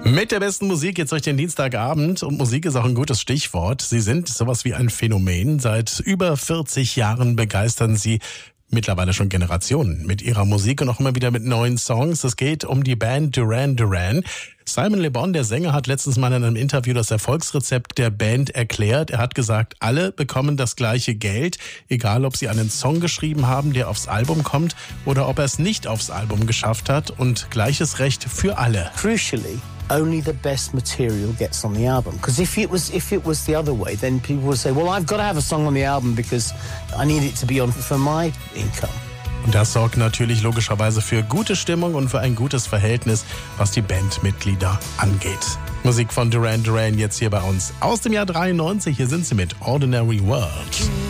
Mit der besten Musik jetzt durch den Dienstagabend, und Musik ist auch ein gutes Stichwort. Sie sind sowas wie ein Phänomen. Seit über 40 Jahren begeistern Sie mittlerweile schon Generationen mit ihrer Musik und auch immer wieder mit neuen Songs. Es geht um die Band Duran Duran. Simon Le Bon, der Sänger, hat letztens mal in einem Interview das Erfolgsrezept der Band erklärt. Er hat gesagt, alle bekommen das gleiche Geld, egal ob sie einen Song geschrieben haben, der aufs Album kommt, oder ob er es nicht aufs Album geschafft hat, und gleiches Recht für alle. Crucially, only the best material gets on the album. Because if it was the other way, then people would say, well, I've got to have a song on the album because I need it to be on for my income. Und das sorgt natürlich logischerweise für gute Stimmung und für ein gutes Verhältnis, was die Bandmitglieder angeht. Musik von Duran Duran jetzt hier bei uns aus dem Jahr 93. Hier sind sie mit Ordinary World.